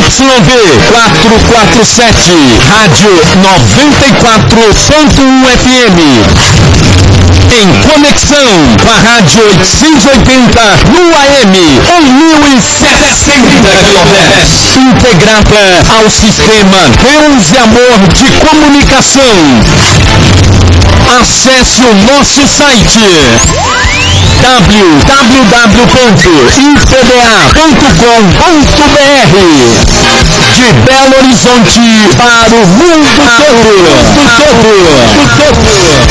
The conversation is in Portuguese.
ZYV 447, Rádio 94.1 FM. Em conexão com a Rádio 880 no AM 1060 kHz. Integrada ao sistema Deus e Amor de Comunicação. Acesse o nosso site www.infda.com.br. De Belo Horizonte para o mundo todo.